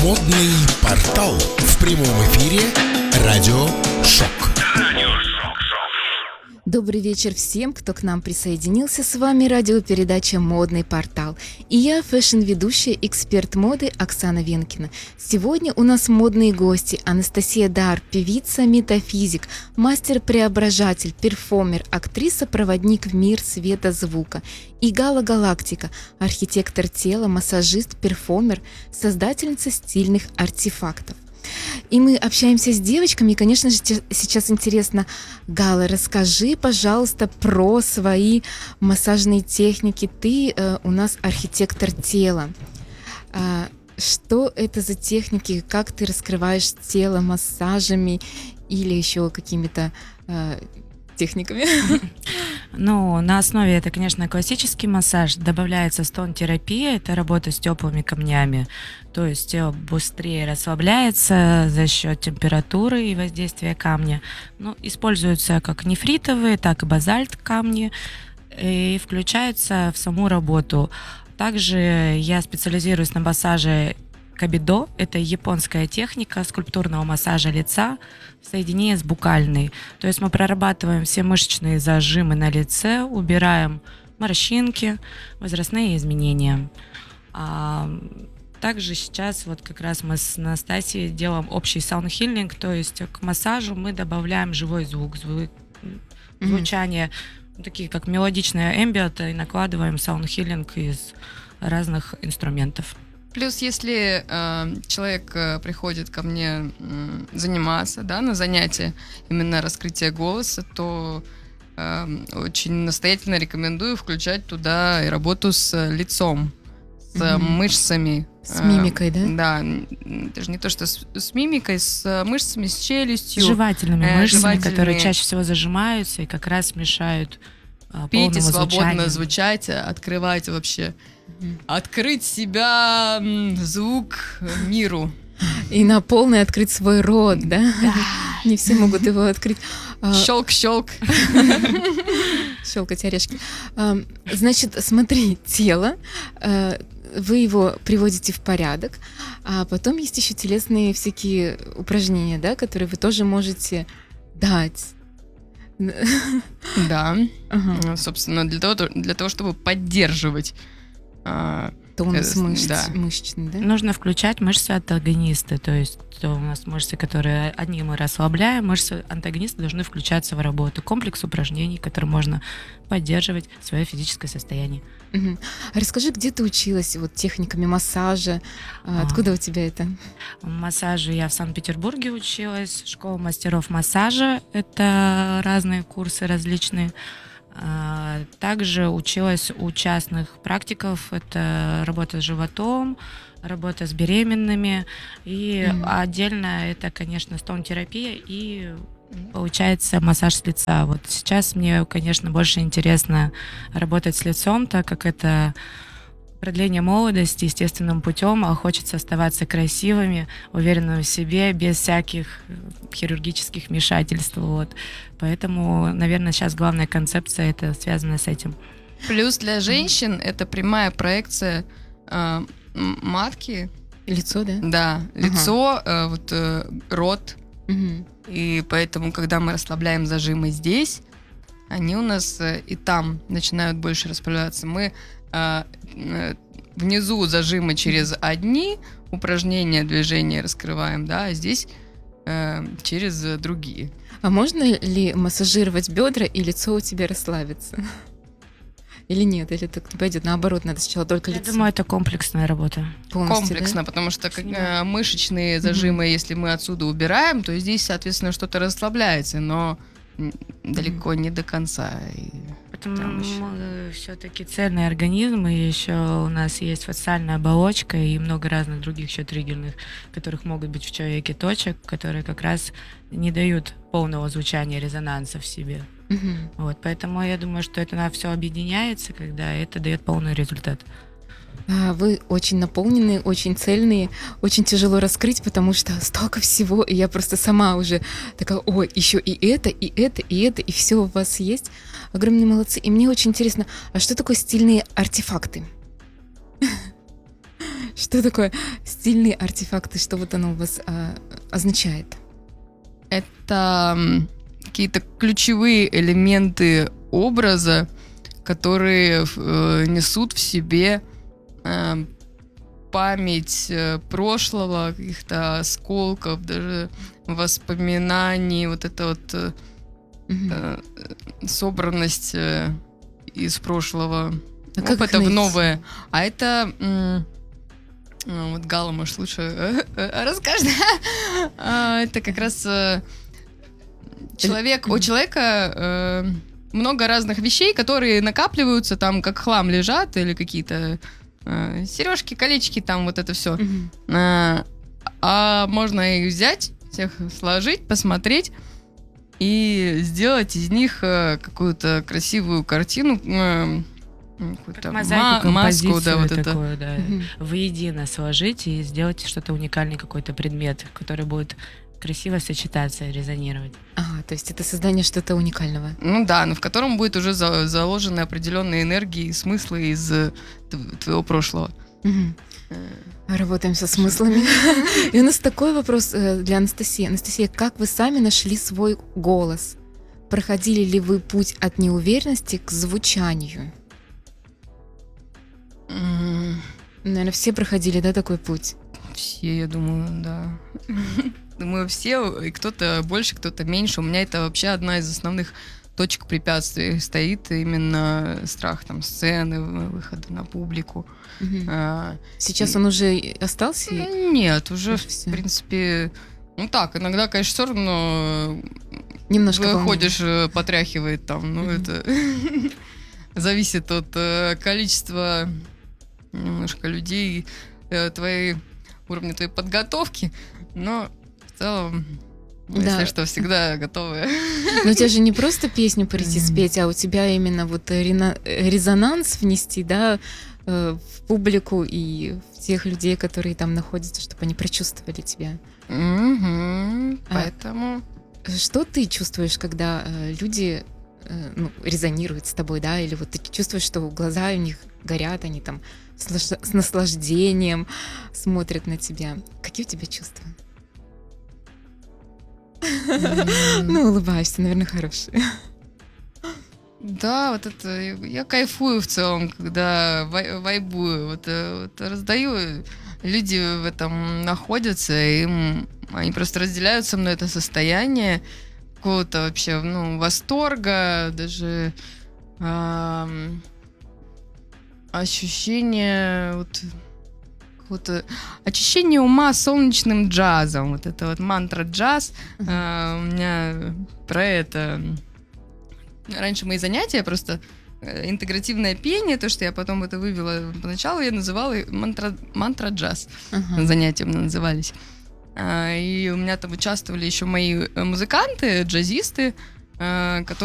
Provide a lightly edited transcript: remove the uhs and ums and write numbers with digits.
Модный портал. В прямом эфире Радио Шок. Добрый вечер всем, кто к нам присоединился. С вами радиопередача «Модный портал». И я, фэшн-ведущая, эксперт моды Оксана Венкина. Сегодня у нас модные гости: Анастасия Дар, певица, метафизик, мастер-преображатель, перформер, актриса, проводник в мир света звука. И Гала Галактика, архитектор тела, массажист, перформер, создательница стильных артефактов. И мы общаемся с девочками, и, конечно же, сейчас интересно: Гала, расскажи, пожалуйста, про свои массажные техники. Ты у нас архитектор тела. Что это за техники? Как ты раскрываешь тело массажами или еще какими-то техниками? Ну, на основе это, конечно, классический массаж. Добавляется стон-терапия, это работа с теплыми камнями. То есть тело быстрее расслабляется за счет температуры и воздействия камня. Ну, используются как нефритовые, так и базальт камни, и включаются в саму работу. Также я специализируюсь на массаже кабидо. Это японская техника скульптурного массажа лица в соединении с букальной. То есть мы прорабатываем все мышечные зажимы на лице, убираем морщинки, возрастные изменения. Также сейчас вот как раз мы с Анастасией делаем общий саунд-хиллинг, то есть к массажу мы добавляем живой звук, звучание, такие как мелодичное эмбиент, и накладываем саунд-хиллинг из разных инструментов. Плюс, если человек приходит ко мне заниматься, да, на занятия именно раскрытие голоса, то очень настоятельно рекомендую включать туда и работу с лицом, с мышцами. С мимикой, да? Да, даже не то, что с мимикой, с мышцами, с челюстью. С жевательными мышцами, которые чаще всего зажимаются и как раз мешают полному Пейте свободно, звучанию. звучайте, открывайте вообще. Открыть себя, звук миру. И на полный открыть свой рот, да? Не все могут его открыть. Щелк-щелк. Щелкать орешки. Значит, смотри, тело, вы его приводите в порядок, а потом есть еще телесные всякие упражнения, да, которые вы тоже можете дать. Да. Собственно, для того, чтобы поддерживать тонус мышечный, да? Нужно включать мышцы-антагонисты, то есть у нас мышцы, которые одни мы расслабляем, мышцы-антагонисты должны включаться в работу. Комплекс упражнений, который можно поддерживать свое физическое состояние. Расскажи, где ты училась вот техниками массажа? Откуда у тебя это? Массажу я в Санкт-Петербурге училась, школа мастеров массажа, это разные курсы различные. Также училась у частных практиков, это работа с животом, работа с беременными, и отдельно это, конечно, стон-терапия и, получается, массаж с лица. Вот сейчас мне, конечно, больше интересно работать с лицом, так как это продление молодости естественным путем, а хочется оставаться красивыми, уверенными в себе, без всяких хирургических вмешательств. Вот. Поэтому, наверное, сейчас главная концепция это связана с этим. Плюс для женщин это прямая проекция матки. Лицо, да? Да, лицо, рот. И поэтому, когда мы расслабляем зажимы здесь, они у нас и там начинают больше расправляться. Мы внизу зажимы через одни упражнения, движения раскрываем, да, а здесь через другие. А можно ли массажировать бедра, и лицо у тебя расслабится? Или нет? Или так не пойдет? Наоборот, надо сначала только лицо. Я думаю, это комплексная работа. Комплексно, да? Потому что мышечные зажимы, если мы отсюда убираем, то здесь, соответственно, что-то расслабляется, но далеко не до конца. Потому мы все-таки цельный организм, и еще у нас есть фасциальная оболочка и много разных других еще триггерных, которых могут быть в человеке точек, которые как раз не дают полного звучания, резонанса в себе. Вот, поэтому я думаю, что это все объединяется, когда это дает полный результат. Вы очень наполненные, очень цельные, очень тяжело раскрыть, потому что столько всего, и я просто сама уже такая: ой, еще и это, и это, и это, и все у вас есть. Огромные молодцы. И мне очень интересно, а что такое стильные артефакты? Что такое стильные артефакты? Что вот оно у вас означает? Это какие-то ключевые элементы образа, которые несут в себе память прошлого, каких-то осколков, даже воспоминаний, вот эта вот собранность из прошлого опыта в новое. А это... Вот Гала, может, лучше расскажет. Это как раз у человека много разных вещей, которые накапливаются, там как хлам лежат, или какие-то сережки, колечки, там вот это все. А можно их взять, всех сложить, посмотреть и сделать из них какую-то красивую картину, как мозаику, маску, да, вот такое, это. Да, воедино сложить и сделать что-то уникальный какой-то предмет, который будет красиво сочетаться и резонировать. Ага, то есть это создание что-то уникального. Ну да, но в котором будет уже заложены определенные энергии и смыслы из твоего прошлого. Работаем со смыслами. И у нас такой вопрос для Анастасии. Анастасия, как вы сами нашли свой голос? Проходили ли вы путь от неуверенности к звучанию? Наверное, все проходили, да, такой путь? Все, я думаю, да. Думаю, все, и кто-то больше, кто-то меньше. У меня это вообще одна из основных точек препятствий стоит, именно страх там сцены, выхода на публику. Сейчас он уже остался? Нет, уже, в принципе, ну так, иногда, конечно, все равно немножко выходишь, потряхивает там, ну это зависит от количества немножко людей, уровня твоей подготовки, но в целом, если что, всегда готовы. Но у тебя же не просто песню прийти спеть, а у тебя именно вот резонанс внести, да, в публику и в тех людей, которые там находятся, чтобы они прочувствовали тебя. Поэтому... Что ты чувствуешь, когда люди резонируют с тобой, да, или вот ты чувствуешь, что глаза у них горят, они там с наслаждением смотрят на тебя. Какие у тебя чувства? Ну, улыбаешься, наверное, хорошие. Да, вот это я кайфую в целом, когда вайбую, вот раздаю, люди в этом находятся, и они просто разделяют со мной это состояние какого-то вообще, восторга, даже ощущение вот какого-то очищения ума солнечным джазом. Вот это вот мантра джаз. У меня про это... Раньше мои занятия просто интегративное пение, то, что я потом это вывела поначалу, я называла мантра джаз. Занятия у меня назывались. И у меня там участвовали еще мои музыканты, джазисты, которые